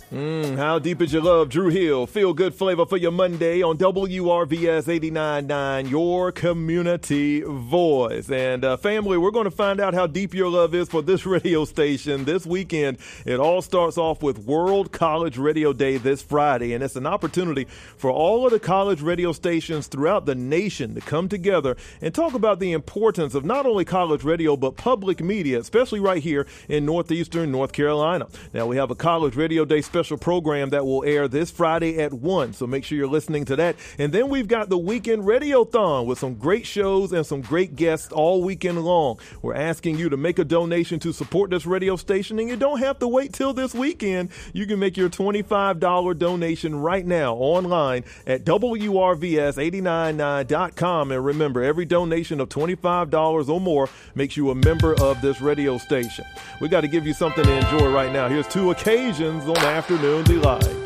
How deep is your love? Drew Hill, feel good flavor for your Monday on WRVS 89.9, your community voice. And family, we're going to find out how deep your love is for this radio station this weekend. It all starts off with World College Radio Day this Friday, and it's an opportunity for all of the college radio stations throughout the nation to come together and talk about the importance of not only college radio, but public media, especially right here in northeastern North Carolina. Now, we have a College Radio Day special program that will air this Friday at 1, so make sure you're listening to that. And then we've got the Weekend Radiothon with some great shows and some great guests all weekend long. We're asking you to make a donation to support this radio station, and you don't have to wait till this weekend. You can make your $25 donation right now online at WRVS899.com. And remember, every donation of $25 or more makes you a member of this radio station. We got to give you something to enjoy right now. Here's Two Occasions on Afternoon Delight.